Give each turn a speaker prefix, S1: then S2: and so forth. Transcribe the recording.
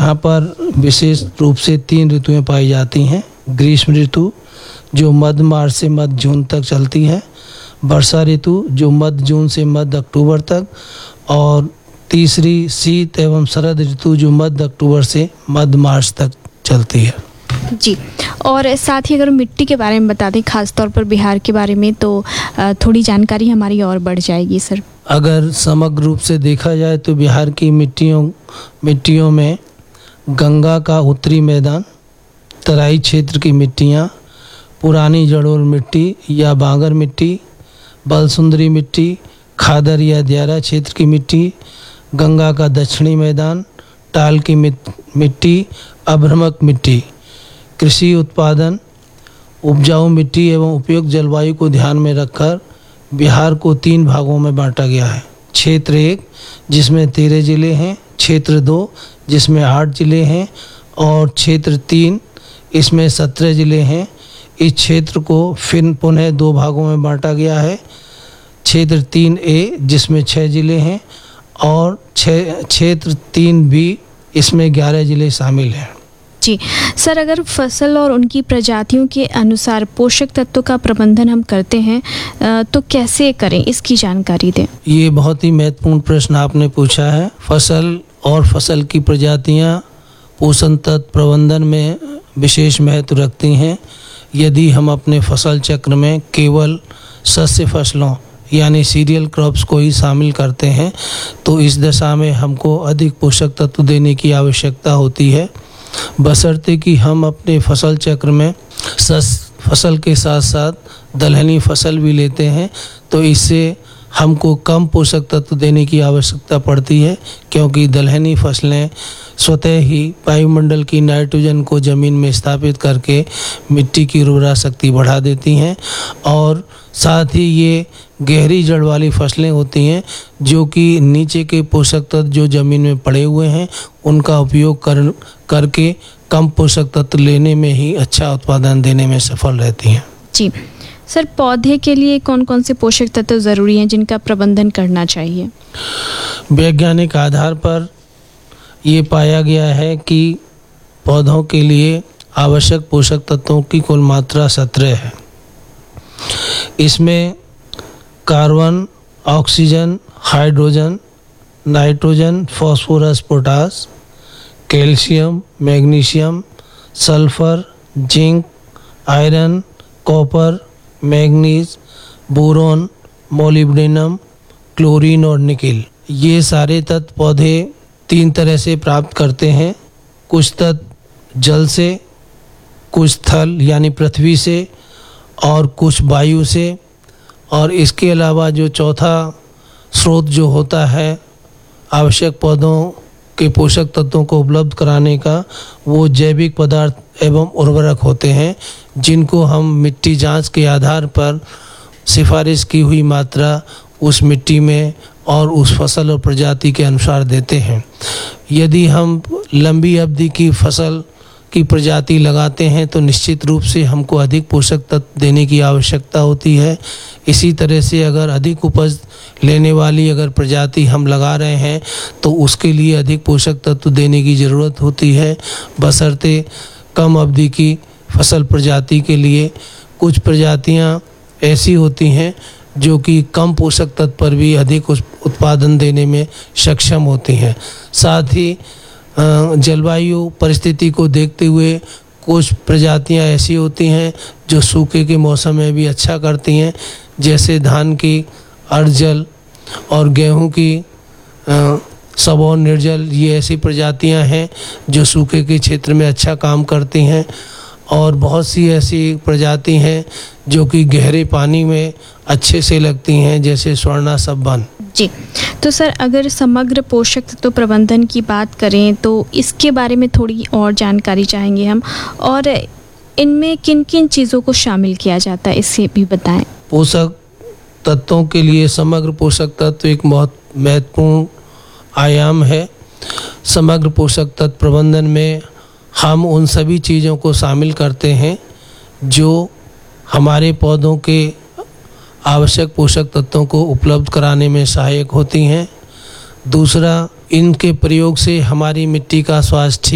S1: यहाँ पर विशेष रूप से 3 ऋतुएं पाई जाती हैं। ग्रीष्म ऋतु जो मध्य मार्च से मध्य जून तक चलती है, वर्षा ऋतु जो मध्य जून से मध्य अक्टूबर तक, और तीसरी शीत एवं शरद ऋतु जो मध्य अक्टूबर से मध्य मार्च तक चलती है।
S2: जी, और साथ ही अगर मिट्टी के बारे में बता दें, खास तौर पर बिहार के बारे में, तो थोड़ी जानकारी हमारी और बढ़ जाएगी सर।
S1: अगर समग्र रूप से देखा जाए तो बिहार की मिट्टियों में गंगा का उत्तरी मैदान, तराई क्षेत्र की मिट्टियाँ, पुरानी जड़ोल मिट्टी या बांगर मिट्टी, बलसुंदरी मिट्टी, खादर या दियारा क्षेत्र की मिट्टी, गंगा का दक्षिणी मैदान, टाल की मिट्टी, अभ्रमक मिट्टी। कृषि उत्पादन, उपजाऊ मिट्टी एवं उपयुक्त जलवायु को ध्यान में रखकर बिहार को 3 भागों में बांटा गया है। क्षेत्र 1 जिसमें 13 जिले हैं, क्षेत्र 2 जिसमें 8 जिले हैं, और क्षेत्र 3 इसमें 17 जिले हैं। इस क्षेत्र को फिर पुनः 2 भागों में बांटा गया है। क्षेत्र 3A जिसमें 6 जिले हैं, और क्षेत्र 3B इसमें 11 जिले शामिल हैं।
S2: जी सर, अगर फसल और उनकी प्रजातियों के अनुसार पोषक तत्वों का प्रबंधन हम करते हैं तो कैसे करें, इसकी जानकारी दें।
S1: ये बहुत ही महत्वपूर्ण प्रश्न आपने पूछा है। फसल और फसल की प्रजातियां पोषण तत्व प्रबंधन में विशेष महत्व रखती हैं। यदि हम अपने फसल चक्र में केवल शस्य फसलों यानी सीरियल क्रॉप्स को ही शामिल करते हैं तो इस दशा में हमको अधिक पोषक तत्व देने की आवश्यकता होती है, बशर्ते कि हम अपने फसल चक्र में फसल के साथ साथ दलहनी फसल भी लेते हैं तो इससे हमको कम पोषक तत्व देने की आवश्यकता पड़ती है, क्योंकि दलहनी फसलें स्वतः ही वायुमंडल की नाइट्रोजन को ज़मीन में स्थापित करके मिट्टी की उर्वरा शक्ति बढ़ा देती हैं, और साथ ही ये गहरी जड़ वाली फसलें होती हैं जो कि नीचे के पोषक तत्व जो ज़मीन में पड़े हुए हैं उनका उपयोग करके कम पोषक तत्व लेने में ही अच्छा उत्पादन देने में सफल रहती हैं।
S2: जी सर, पौधे के लिए कौन कौन से पोषक तत्व ज़रूरी हैं जिनका प्रबंधन करना चाहिए?
S1: वैज्ञानिक आधार पर ये पाया गया है कि पौधों के लिए आवश्यक पोषक तत्वों की कुल मात्रा 17 है। इसमें carbon, oxygen, hydrogen, nitrogen, phosphorus, potash, calcium, magnesium, sulphur, zinc, iron, copper, manganese, boron, molybdenum, chlorine और निकेल, ये सारे तत्व पौधे 3 तरह से प्राप्त करते हैं। कुछ तत्व जल से, कुछ थल यानी पृथ्वी से, और कुछ वायु से, और इसके अलावा जो चौथा स्रोत जो होता है आवश्यक पौधों के पोषक तत्वों को उपलब्ध कराने का, वो जैविक पदार्थ एवं उर्वरक होते हैं जिनको हम मिट्टी जांच के आधार पर सिफारिश की हुई मात्रा उस मिट्टी में और उस फसल और प्रजाति के अनुसार देते हैं। यदि हम लंबी अवधि की फसल की प्रजाति लगाते हैं तो निश्चित रूप से हमको अधिक पोषक तत्व देने की आवश्यकता होती है। इसी तरह से अगर अधिक उपज लेने वाली अगर प्रजाति हम लगा रहे हैं तो उसके लिए अधिक पोषक तत्व देने की ज़रूरत होती है, बशर्ते कम अवधि की फसल प्रजाति के लिए कुछ प्रजातियां ऐसी होती हैं जो कि कम पोषक तत्व पर भी अधिक उत्पादन देने में सक्षम होती हैं। साथ ही जलवायु परिस्थिति को देखते हुए कुछ प्रजातियां ऐसी होती हैं जो सूखे के मौसम में भी अच्छा करती हैं, जैसे धान की अर्जल और गेहूं की सबौर निर्जल, ये ऐसी प्रजातियां हैं जो सूखे के क्षेत्र में अच्छा काम करती हैं, और बहुत सी ऐसी प्रजाति हैं जो कि गहरे पानी में अच्छे से लगती हैं, जैसे स्वर्णा सबन।
S2: जी, तो सर अगर समग्र पोषक तत्व प्रबंधन की बात करें तो इसके बारे में थोड़ी और जानकारी चाहेंगे हम, और इनमें किन किन चीज़ों को शामिल किया जाता है इसे भी बताएं।
S1: पोषक तत्वों के लिए समग्र पोषक तत्व एक बहुत महत्वपूर्ण आयाम है। समग्र पोषक तत्व प्रबंधन में हम उन सभी चीज़ों को शामिल करते हैं जो हमारे पौधों के आवश्यक पोषक तत्वों को उपलब्ध कराने में सहायक होती हैं। दूसरा, इनके प्रयोग से हमारी मिट्टी का स्वास्थ्य